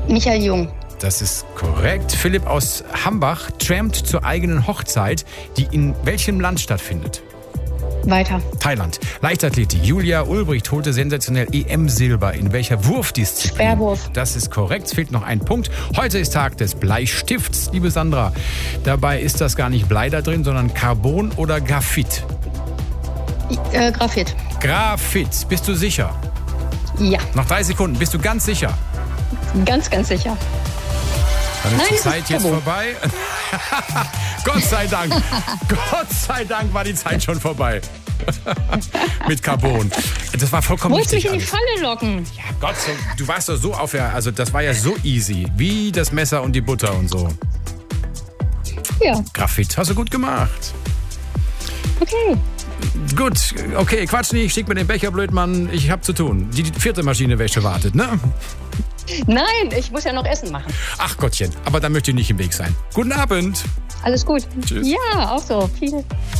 Michael Jung. Das ist korrekt. Philipp aus Hambach trampt zur eigenen Hochzeit, die in welchem Land stattfindet? Weiter. Thailand. Leichtathletik. Julia Ulbricht holte sensationell EM-Silber. In welcher Wurfdisziplin? Speerwurf. Das ist korrekt. Es fehlt noch ein Punkt. Heute ist Tag des Bleistifts, liebe Sandra. Dabei ist das gar nicht Blei da drin, sondern Carbon oder Graphit. Graphit. Graphit. Bist du sicher? Ja. Noch 3 Sekunden. Bist du ganz sicher? Ganz, ganz sicher. Dann ist Nein, die Zeit jetzt Carbon. vorbei. Gott sei Dank. Gott sei Dank war die Zeit schon vorbei. Mit Carbon. Das war vollkommen Wolltest richtig. mich in die alles. Falle locken? Ja, Gott, du warst doch so auf der, also das war ja so easy. Wie das Messer und die Butter und so. Ja. Graphit, hast du gut gemacht. Okay. Gut, okay, Quatsch nicht, schick mir den Becher, Blödmann. Ich hab zu tun. Die 4. Maschinenwäsche wartet, ne? Nein, ich muss ja noch Essen machen. Ach Gottchen, aber da möchte ich nicht im Weg sein. Guten Abend. Alles gut. Tschüss. Ja, auch so. Viel